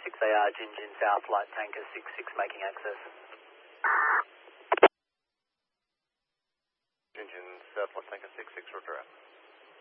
6AR, Jinjin South, Light Tanker 66 making access. Jinjin South, Light Tanker 66, roger out.